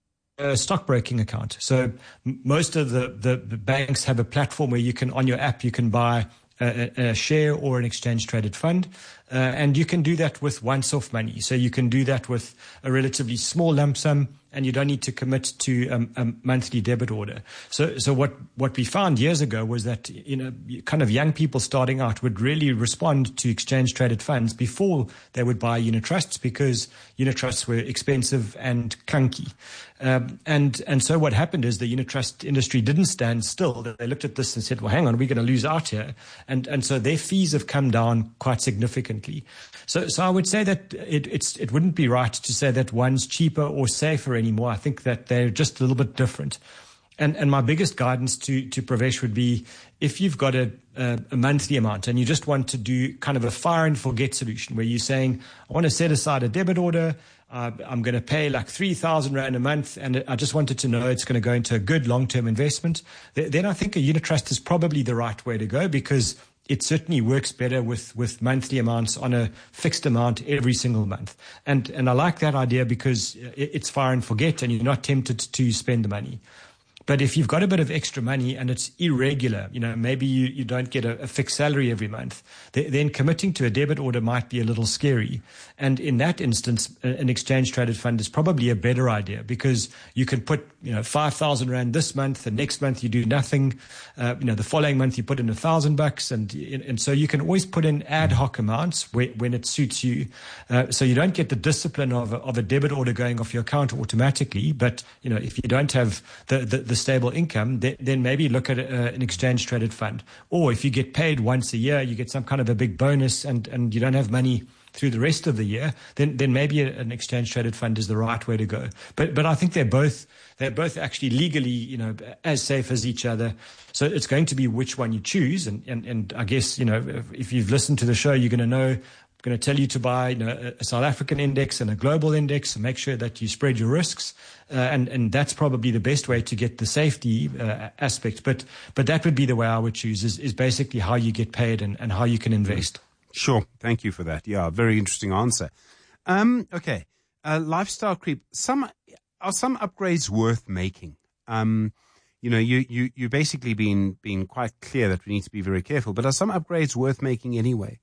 a stockbroking account. So m- most of the, the, the banks have a platform where you can, on your app, you can buy a, a share or an exchange-traded fund, uh, and you can do that with once-off money. So you can do that with a relatively small lump sum, and you don't need to commit to um, a monthly debit order. So, so what, what we found years ago was that, you know, kind of young people starting out would really respond to exchange traded funds before they would buy unit trusts, because unit trusts were expensive and clunky. Um, and, and so what happened is the unit trust industry didn't stand still. They looked at this and said, well, hang on, we're going to lose out here. And, and so their fees have come down quite significantly. So, so I would say that it, it's, it wouldn't be right to say that one's cheaper or safer anymore. I think that they're just a little bit different. And, and my biggest guidance to, to Pravesh would be, if you've got a, a, a monthly amount and you just want to do kind of a fire and forget solution where you're saying, I want to set aside a debit order, uh, I'm going to pay like three thousand rand a month, and I just wanted to know it's going to go into a good long-term investment, then I think a unit trust is probably the right way to go, because it certainly works better with, with monthly amounts on a fixed amount every single month. And, and I like that idea because it's fire and forget and you're not tempted to spend the money. But if you've got a bit of extra money and it's irregular, you know, maybe you, you don't get a, a fixed salary every month, th- then committing to a debit order might be a little scary. And in that instance, an exchange traded fund is probably a better idea, because you can put, you know, five thousand rand this month, the next month you do nothing, uh, you know, the following month you put in a thousand bucks. And, and so you can always put in ad hoc amounts where, when it suits you. Uh, so you don't get the discipline of a, of a debit order going off your account automatically. But, you know, if you don't have the, the, the stable income, then, then maybe look at a, an exchange traded fund. Or if you get paid once a year, you get some kind of a big bonus, and, and you don't have money through the rest of the year, then then maybe an exchange traded fund is the right way to go. But but I think they're both they're both actually legally, you know, as safe as each other. So it's going to be which one you choose, and and, and I guess, you know, if, if you've listened to the show, you're going to know going to tell you to buy you know, a South African index and a global index, and make sure that you spread your risks. Uh, and, and that's probably the best way to get the safety uh, aspect. But but that would be the way I would choose, is, is basically how you get paid and, and how you can invest. Sure. Thank you for that. Yeah, very interesting answer. Um, okay. Uh, lifestyle creep. Some Are some upgrades worth making? Um, you know, you, you, you basically been, been quite clear that we need to be very careful, but are some upgrades worth making anyway?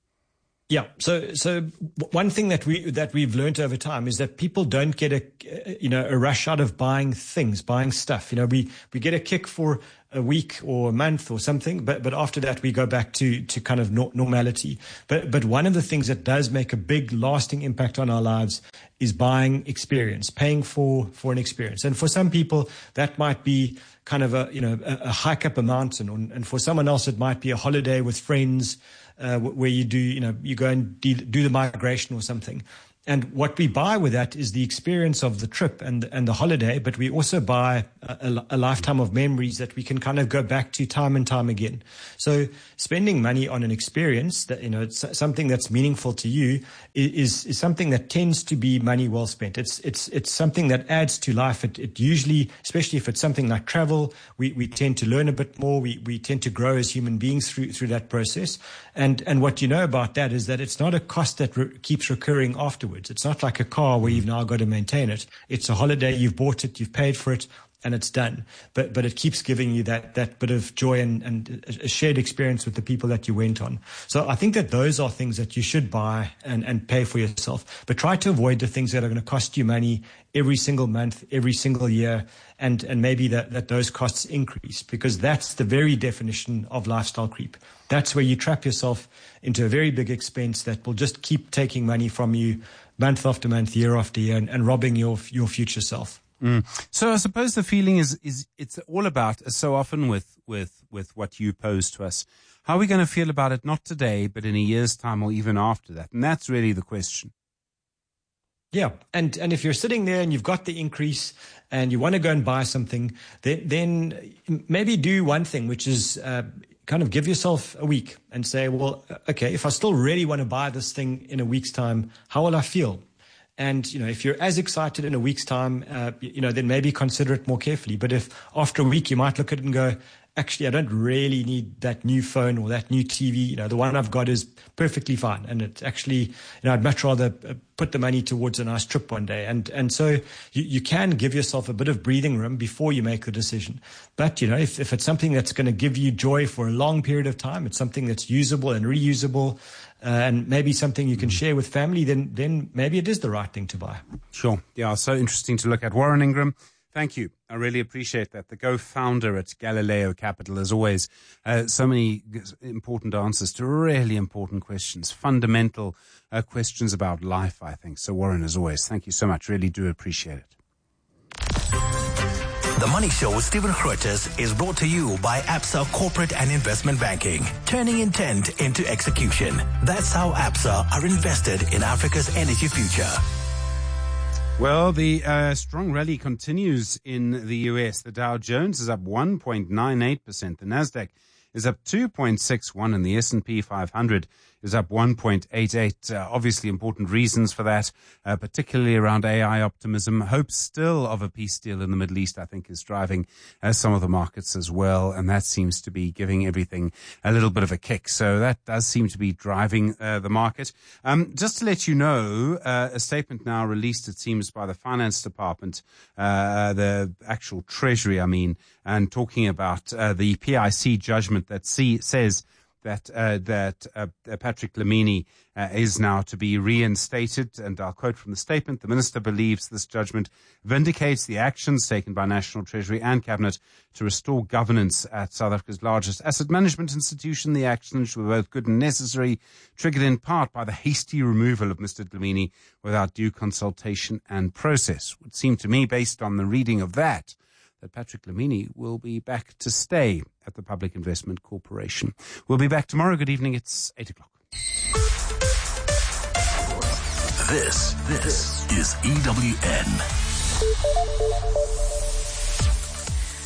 Yeah. So, so one thing that we, that we've learned over time is that people don't get a, you know, a rush out of buying things, buying stuff. You know, we, we get a kick for a week or a month or something, but, but after that we go back to, to kind of normality. But, but one of the things that does make a big lasting impact on our lives is buying experience, paying for, for an experience. And for some people that might be kind of a, you know, a, a hike up a mountain, or, and for someone else it might be a holiday with friends, Uh, where you do, you know, you go and de- do the migration or something. And what we buy with that is the experience of the trip and and the holiday, but we also buy a, a lifetime of memories that we can kind of go back to time and time again. So spending money on an experience that, you know, it's something that's meaningful to you is is something that tends to be money well spent. It's it's it's something that adds to life. It, it usually, especially if it's something like travel, we, we tend to learn a bit more. We we tend to grow as human beings through through that process. And and what you know about that is that it's not a cost that re- keeps recurring afterwards. It's not like a car where you've now got to maintain it. It's a holiday. You've bought it, you've paid for it, and it's done. But but it keeps giving you that that bit of joy and, and a shared experience with the people that you went on. So I think that those are things that you should buy and, and pay for yourself. But try to avoid the things that are going to cost you money every single month, every single year, and, and maybe that, that those costs increase, because that's the very definition of lifestyle creep. That's where you trap yourself into a very big expense that will just keep taking money from you month after month, year after year, and, and robbing your your future self. Mm. So I suppose the feeling is is it's all about, as so often with with with what you pose to us, how are we going to feel about it, not today, but in a year's time or even after that? And that's really the question. Yeah, and and if you're sitting there and you've got the increase and you want to go and buy something, then then maybe do one thing, which is uh, kind of give yourself a week and say, well, okay, if I still really want to buy this thing in a week's time, how will I feel? And, you know, if you're as excited in a week's time, uh, you know, then maybe consider it more carefully. But if after a week you might look at it and go, actually, I don't really need that new phone or that new T V. You know, the one I've got is perfectly fine. And it's actually, you know, I'd much rather put the money towards a nice trip one day. And, and so you, you can give yourself a bit of breathing room before you make the decision. But, you know, if, if it's something that's going to give you joy for a long period of time, it's something that's usable and reusable, uh, and maybe something you can share with family, then, then maybe it is the right thing to buy. Sure. Yeah. So interesting to look at. Warren Ingram, thank you. I really appreciate that. The co-founder at Galileo Capital, as always, uh, so many important answers to really important questions, fundamental uh, questions about life, I think. So, Warren, as always, thank you so much. Really do appreciate it. The Money Show with Stephen Grootes is brought to you by Absa Corporate and Investment Banking, turning intent into execution. That's how Absa are invested in Africa's energy future. Well, the uh, strong rally continues in the U S. The Dow Jones is up one point nine eight percent. The Nasdaq is up two point six one, and the S and P five hundred is up one point eight eight. Uh, obviously important reasons for that, uh, particularly around A I optimism. Hope still of a peace deal in the Middle East, I think, is driving uh, some of the markets as well, and that seems to be giving everything a little bit of a kick. So that does seem to be driving uh, the market. Um, just to let you know, uh, a statement now released, it seems, by the Finance Department, uh, the actual Treasury, I mean, and talking about uh, the P I C judgment that see, says that uh, that uh, Patrick Dlamini uh, is now to be reinstated. And I'll quote from the statement: the minister believes this judgment vindicates the actions taken by National Treasury and Cabinet to restore governance at South Africa's largest asset management institution. The actions were both good and necessary, triggered in part by the hasty removal of Mister Dlamini without due consultation and process. It would seem to me, based on the reading of that, that Patrick Dlamini will be back to stay at the Public Investment Corporation. We'll be back tomorrow. Good evening. It's eight o'clock. This, this is E W N.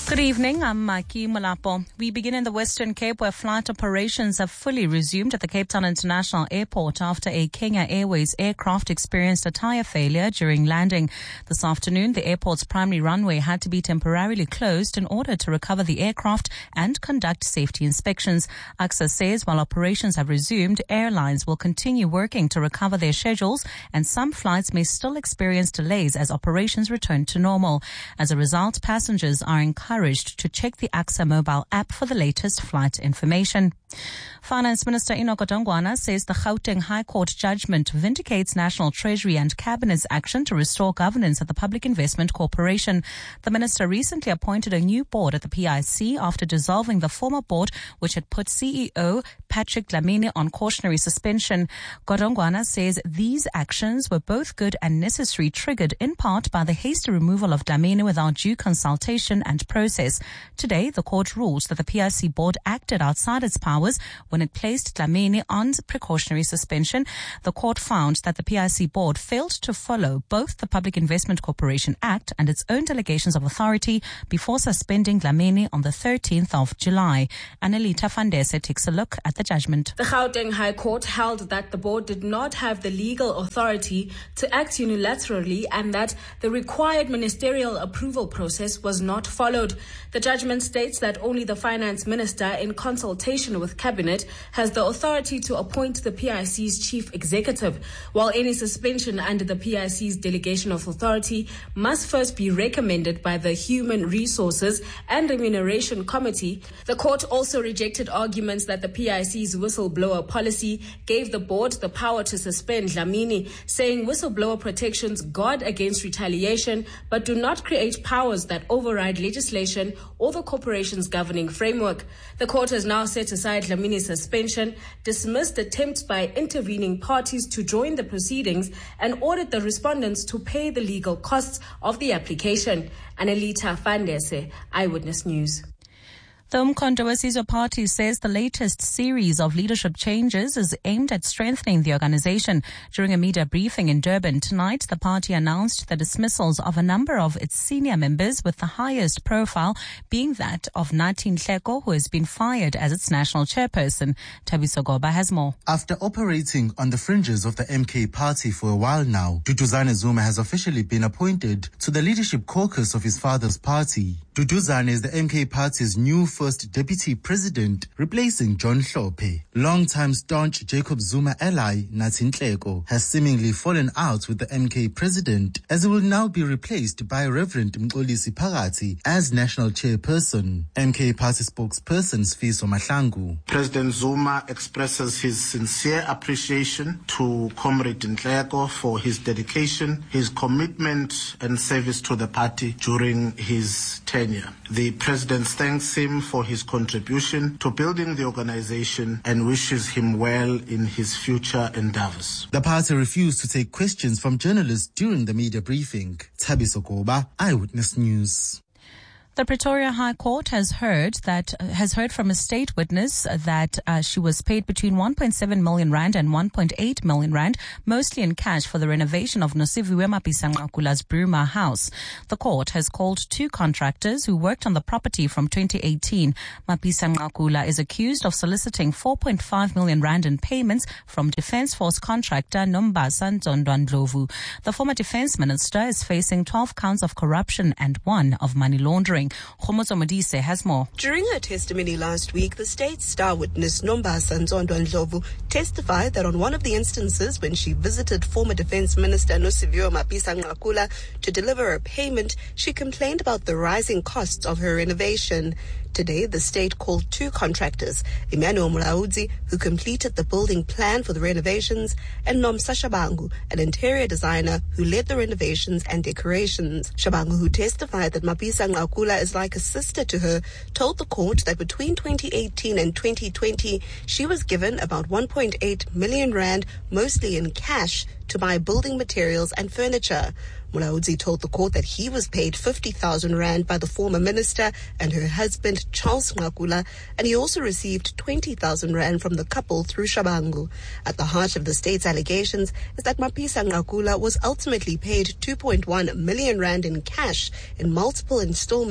Good evening, I'm Maki Malapo. We begin in the Western Cape where flight operations have fully resumed at the Cape Town International Airport after a Kenya Airways aircraft experienced a tire failure during landing. This afternoon, the airport's primary runway had to be temporarily closed in order to recover the aircraft and conduct safety inspections. A C S A says while operations have resumed, airlines will continue working to recover their schedules and some flights may still experience delays as operations return to normal. As a result, passengers are encouraged to check the A C S A mobile app for the latest flight information. Finance Minister Enoch Godongwana says the Gauteng High Court judgment vindicates National Treasury and Cabinet's action to restore governance at the Public Investment Corporation. The minister recently appointed a new board at the P I C after dissolving the former board, which had put C E O Patrick Dlamini on cautionary suspension. Godongwana says these actions were both good and necessary, triggered in part by the hasty removal of Dlamini without due consultation and process. Today, the court ruled that the P I C board acted outside its powers when it placed Dlamini on precautionary suspension. The court found that the P I C board failed to follow both the Public Investment Corporation Act and its own delegations of authority before suspending Dlamini on the thirteenth of July. Annelita Fandese takes a look at the judgment. The Gauteng High Court held that the board did not have the legal authority to act unilaterally and that the required ministerial approval process was not followed. The judgment states that only the finance minister, in consultation with Cabinet, has the authority to appoint the P I C's chief executive, while any suspension under the P I C's delegation of authority must first be recommended by the Human Resources and Remuneration Committee. The court also rejected arguments that the P I C's whistleblower policy gave the board the power to suspend Dlamini, saying whistleblower protections guard against retaliation but do not create powers that override legislation or the corporation's governing framework. The court has now set aside Dlamini's suspension, dismissed attempts by intervening parties to join the proceedings, and ordered the respondents to pay the legal costs of the application. Annelita Fandese, Eyewitness News. The Umkhonto weSizwe Party says the latest series of leadership changes is aimed at strengthening the organization. During a media briefing in Durban tonight, the party announced the dismissals of a number of its senior members, with the highest profile being that of Nathi Nhleko, who has been fired as its national chairperson. Thabiso Goba has more. After operating on the fringes of the M K party for a while now, Duduzane Zuma has officially been appointed to the leadership caucus of his father's party. Duduzane is the M K party's new first deputy president, replacing John Hlophe. Long-time staunch Jacob Zuma ally Nathi Nhleko has seemingly fallen out with the M K president, as he will now be replaced by Reverend Mxolisi Phakathi as national chairperson. M K party spokesperson Sfiso Mahlangu. President Zuma expresses his sincere appreciation to Comrade Nhleko for his dedication, his commitment and service to the party during his tenure. The president thanks him for his contribution to building the organization and wishes him well in his future endeavors. The party refused to take questions from journalists during the media briefing. Thabiso Goba, Eyewitness News. The Pretoria High Court has heard that uh, has heard from a state witness that uh, she was paid between one point seven million rand and one point eight million rand, mostly in cash, for the renovation of Nosiviwe Mapisa-Nqakula's Bruma house. The court has called two contractors who worked on the property from twenty eighteen. Mapisa-Nqakula is accused of soliciting four point five million rand in payments from Defence Force contractor Nombasa Nzondwa-Ndlovu. The former defence minister is facing twelve counts of corruption and one of money laundering. Khomozo Modise has more. During her testimony last week, the state's star witness Nombasa Nzondwa-Ndlovu testified that on one of the instances when she visited former Defence Minister Nosiviwe Mapisa-Nqakula to deliver a payment, she complained about the rising costs of her renovation. Today, the state called two contractors, Emmanuel Mulaudzi, who completed the building plan for the renovations, and Nomsa Shabangu, an interior designer who led the renovations and decorations. Shabangu, who testified that Mapisa-Nqakula is like a sister to her, told the court that between twenty eighteen and twenty twenty, she was given about one point eight million rand, mostly in cash, to buy building materials and furniture. Mulaudzi told the court that he was paid fifty thousand rand by the former minister and her husband, Charles Nqakula, and he also received twenty thousand rand from the couple through Shabangu. At the heart of the state's allegations is that Mapisa-Nqakula was ultimately paid two point one million rand in cash in multiple installments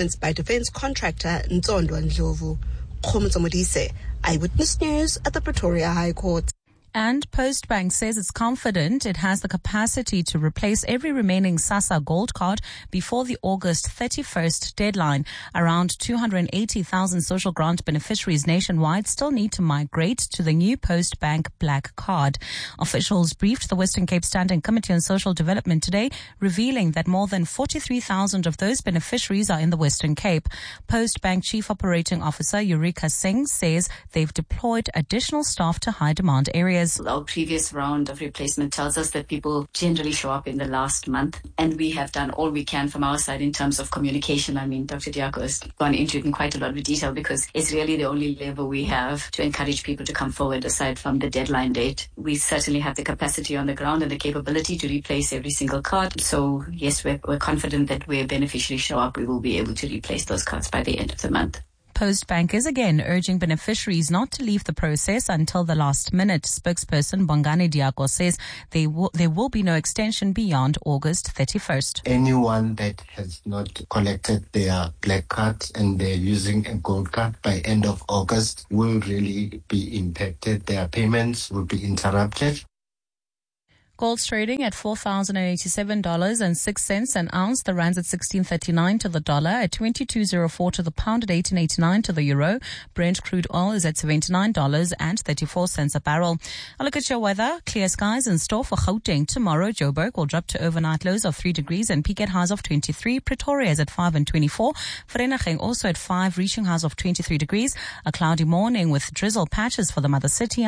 announced by defense contractor Nzondo Ndlovu. Khomotso Modise, Eyewitness News at the Pretoria High Court. And Postbank says it's confident it has the capacity to replace every remaining SASSA Gold card before the August thirty-first deadline. Around two hundred eighty thousand social grant beneficiaries nationwide still need to migrate to the new Postbank Black Card. Officials briefed the Western Cape Standing Committee on Social Development today, revealing that more than forty-three thousand of those beneficiaries are in the Western Cape. Postbank Chief Operating Officer Eureka Singh says they've deployed additional staff to high-demand areas. Our previous round of replacement tells us that people generally show up in the last month, and we have done all we can from our side in terms of communication. I mean, Doctor Diako has gone into it in quite a lot of detail because it's really the only lever we have to encourage people to come forward aside from the deadline date. We certainly have the capacity on the ground and the capability to replace every single card. So yes, we're, we're confident that where beneficiaries show up, we will be able to replace those cards by the end of the month. Postbank is again urging beneficiaries not to leave the process until the last minute. Spokesperson Bongani Diako says there will, there will be no extension beyond August thirty-first. Anyone that has not collected their black card and they're using a gold card by end of August will really be impacted. Their payments will be interrupted. Gold's trading at four thousand eighty-seven dollars and six cents an ounce. The rand's at sixteen thirty-nine to the dollar, at twenty-two oh four to the pound, at eighteen eighty-nine to the euro. Brent crude oil is at seventy-nine dollars and thirty-four cents a barrel. A look at your weather. Clear skies in store for Gauteng. Tomorrow, Joburg will drop to overnight lows of three degrees and peak at highs of twenty-three. Pretoria is at five and twenty-four. Vereeniging also at five, reaching highs of twenty-three degrees. A cloudy morning with drizzle patches for the mother city.